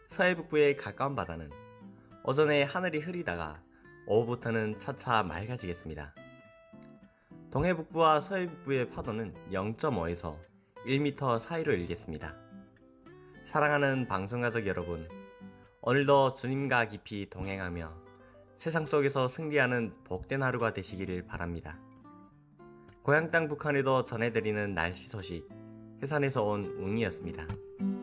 서해 북부의 가까운 바다는 오전에 하늘이 흐리다가 오후부터는 차차 맑아지겠습니다. 동해 북부와 서해 북부의 파도는 0.5에서 1m 사이로 일겠습니다. 사랑하는 방송가족 여러분, 오늘도 주님과 깊이 동행하며 세상 속에서 승리하는 복된 하루가 되시기를 바랍니다. 고향 땅 북한에도 전해드리는 날씨 소식, 해산에서 온 웅이었습니다.